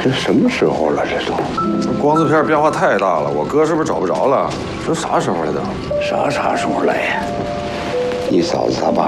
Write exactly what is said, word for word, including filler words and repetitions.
这什么时候了？这都光字片变化太大了，我哥是不是找不着了？这啥时候来的？ 啥啥时候来呀？你嫂子她爸